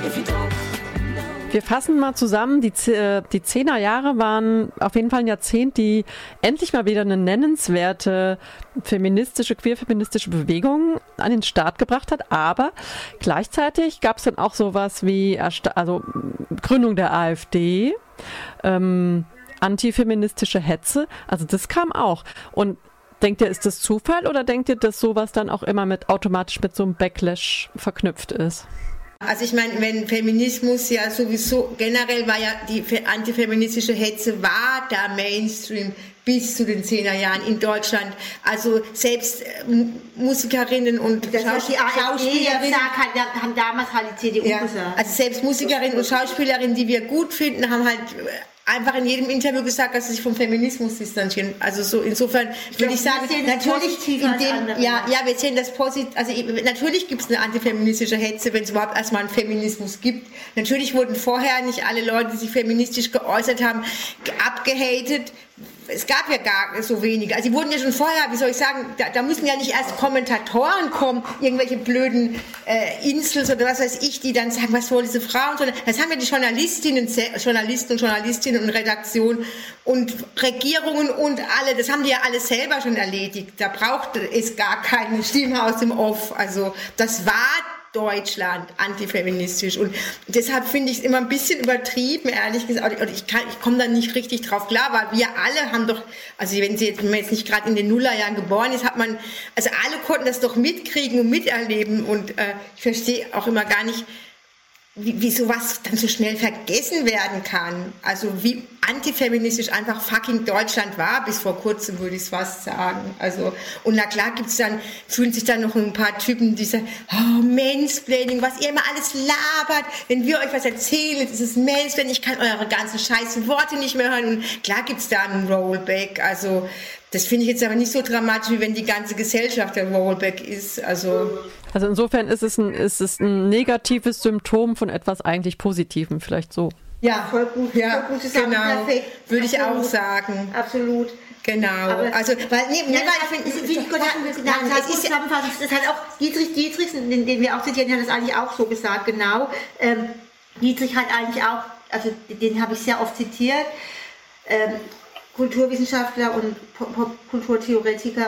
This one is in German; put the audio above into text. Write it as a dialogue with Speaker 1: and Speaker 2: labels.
Speaker 1: Wir fassen mal zusammen, die 10er Jahre waren auf jeden Fall ein Jahrzehnt, die endlich mal wieder eine nennenswerte queer-feministische Bewegung an den Start gebracht hat, aber gleichzeitig gab es dann auch sowas wie Gründung der AfD, antifeministische Hetze, also das kam auch. Und denkt ihr, ist das Zufall oder denkt ihr, dass sowas dann auch immer automatisch mit so einem Backlash verknüpft ist?
Speaker 2: Also ich meine, wenn Feminismus ja sowieso, generell war ja die antifeministische Hetze war da Mainstream bis zu den 10er Jahren in Deutschland. Also selbst Musikerinnen und Schauspielerinnen
Speaker 3: haben damals halt die CDU gesagt.
Speaker 2: Also selbst Musikerinnen und Schauspielerinnen, die wir gut finden, haben halt einfach in jedem Interview gesagt, dass sie sich vom Feminismus distanzieren. Also so insofern würde ich sagen, natürlich wir sehen das positiv. Also natürlich gibt es eine antifeministische Hetze, wenn es überhaupt erstmal einen Feminismus gibt. Natürlich wurden vorher nicht alle Leute, die sich feministisch geäußert haben, abgehatet. Es gab ja gar so wenige. Also die wurden ja schon vorher, wie soll ich sagen, da müssen ja nicht erst Kommentatoren kommen, irgendwelche blöden Insels oder was weiß ich, die dann sagen, was soll diese Frau? Das haben ja die Journalisten und Journalistinnen und Redaktion und Regierungen und alle, das haben die ja alle selber schon erledigt. Da brauchte es gar keine Stimme aus dem Off. Also das war Deutschland antifeministisch und deshalb finde ich es immer ein bisschen übertrieben, ehrlich gesagt, und ich komme da nicht richtig drauf klar, weil wir alle haben doch, also wenn man jetzt nicht gerade in den Nullerjahren geboren ist, also alle konnten das doch mitkriegen und miterleben und ich verstehe auch immer gar nicht, wie sowas dann so schnell vergessen werden kann. Also wie antifeministisch einfach fucking Deutschland war, bis vor kurzem würde ich es fast sagen. Also, und na klar fühlen sich dann noch ein paar Typen, die sagen, oh, Mansplaining, was ihr immer alles labert, wenn wir euch was erzählen, ist es Mansplaining, ich kann eure ganzen scheiß Worte nicht mehr hören. Und klar gibt es da einen Rollback, also das finde ich jetzt aber nicht so dramatisch, wie wenn die ganze Gesellschaft der Rollback ist. Also
Speaker 1: insofern ist es ein negatives Symptom von etwas eigentlich Positivem, vielleicht so.
Speaker 2: Ja, voll gut. Ja, voll gut, genau. Perfekt. Würde ich auch sagen.
Speaker 3: Absolut.
Speaker 2: Genau.
Speaker 3: Aber
Speaker 2: also, weil
Speaker 3: das hat auch Dietrich, den wir auch zitieren, hat das eigentlich auch so gesagt, genau. Dietrich hat eigentlich auch, also den habe ich sehr oft zitiert, Kulturwissenschaftler und Popkulturtheoretiker